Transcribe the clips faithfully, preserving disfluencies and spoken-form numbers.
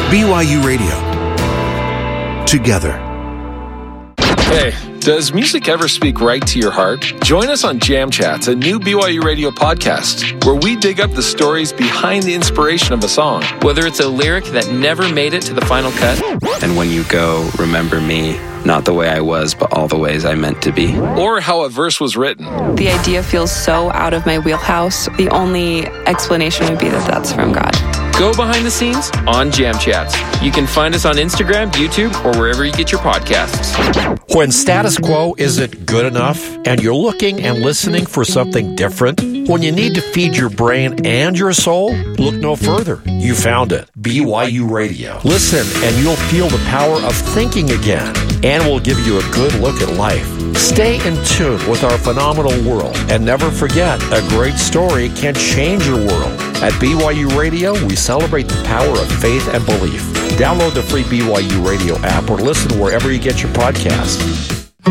B Y U Radio. Together. Hey, does music ever speak right to your heart? Join us on Jam Chats, a new B Y U Radio podcast, where we dig up the stories behind the inspiration of a song. Whether it's a lyric that never made it to the final cut. And when you go, remember me, not the way I was, but all the ways I meant to be. Or how a verse was written. The idea feels so out of my wheelhouse. The only explanation would be that that's from God. Go behind the scenes on Jam Chats. You can find us on Instagram, YouTube, or wherever you get your podcasts. When status quo isn't good enough and you're looking and listening for something different, when you need to feed your brain and your soul, look no further. You found it. B Y U Radio. Listen and you'll feel the power of thinking again, and we'll give you a good look at life. Stay in tune with our phenomenal world, and never forget, a great story can change your world. At B Y U Radio, we celebrate the power of faith and belief. Download the free B Y U Radio app or listen wherever you get your podcasts.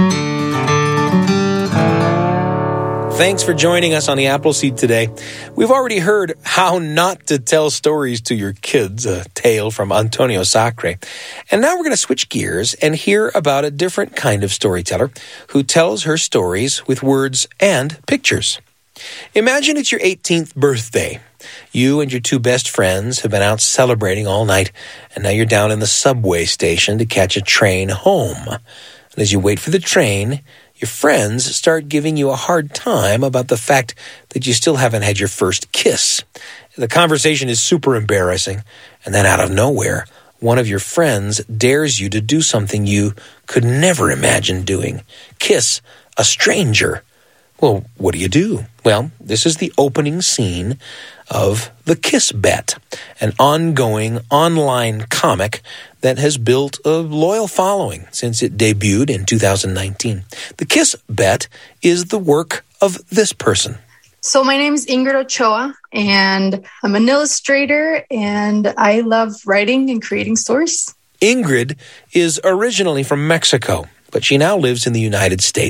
Thanks for joining us on the Appleseed today. We've already heard how not to tell stories to your kids, a tale from Antonio Sacre. And now we're going to switch gears and hear about a different kind of storyteller who tells her stories with words and pictures. Imagine it's your eighteenth birthday. You and your two best friends have been out celebrating all night, and now you're down in the subway station to catch a train home. And as you wait for the train, your friends start giving you a hard time about the fact that you still haven't had your first kiss. The conversation is super embarrassing, and then out of nowhere, one of your friends dares you to do something you could never imagine doing. Kiss a stranger. Well, what do you do? Well, this is the opening scene of The Kiss Bet, an ongoing online comic that has built a loyal following since it debuted in two thousand nineteen. The Kiss Bet is the work of this person. So my name is Ingrid Ochoa, and I'm an illustrator, and I love writing and creating stories. Ingrid is originally from Mexico, but she now lives in the United States.